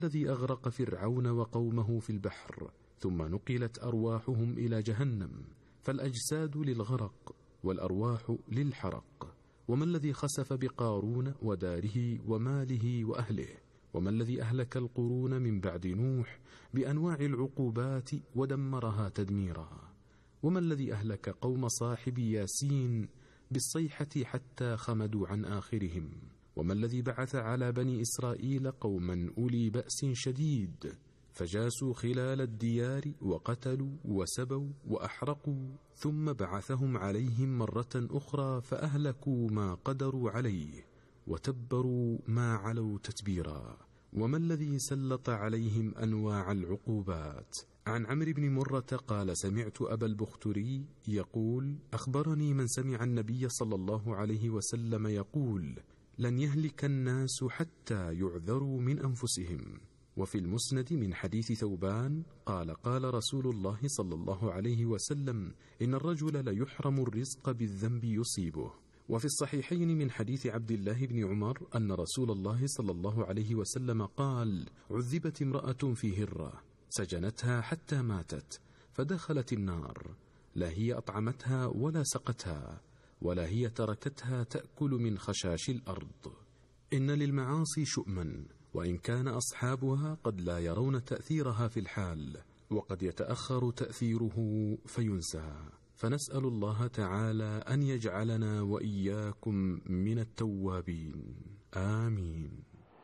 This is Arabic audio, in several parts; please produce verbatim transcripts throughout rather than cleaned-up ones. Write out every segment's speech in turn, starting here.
الذي أغرق فرعون وقومه في البحر ثم نقلت أرواحهم إلى جهنم، فالأجساد للغرق والأرواح للحرق. وما الذي خسف بقارون وداره وماله وأهله؟ وما الذي أهلك القرون من بعد نوح بأنواع العقوبات ودمرها تدميرا؟ وما الذي أهلك قوم صاحب ياسين بالصيحة حتى خمدوا عن آخرهم؟ وما الذي بعث على بني إسرائيل قوما أولي بأس شديد فجاسوا خلال الديار وقتلوا وسبوا وأحرقوا، ثم بعثهم عليهم مرة أخرى فأهلكوا ما قدروا عليه وتبروا ما علوا تتبيرا؟ وما الذي سلط عليهم أنواع العقوبات؟ عن عمرو بن مرة قال: سمعت أبا البختري يقول: أخبرني من سمع النبي صلى الله عليه وسلم يقول: لن يهلك الناس حتى يعذروا من أنفسهم. وفي المسند من حديث ثوبان قال: قال رسول الله صلى الله عليه وسلم: إن الرجل ليحرم الرزق بالذنب يصيبه. وفي الصحيحين من حديث عبد الله بن عمر أن رسول الله صلى الله عليه وسلم قال: عذبت امرأة في هرة سجنتها حتى ماتت فدخلت النار، لا هي أطعمتها ولا سقتها ولا هي تركتها تأكل من خشاش الأرض. إن للمعاصي شؤما، وإن كان أصحابها قد لا يرون تأثيرها في الحال، وقد يتأخر تأثيره فينسى. فنسأل الله تعالى أن يجعلنا وإياكم من التوابين، آمين.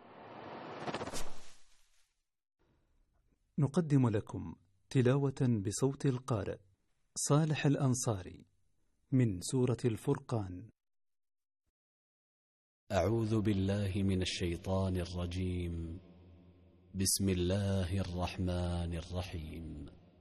نقدم لكم تلاوة بصوت القارئ صالح الأنصاري من سورة الفرقان. أعوذ بالله من الشيطان الرجيم. بسم الله الرحمن الرحيم.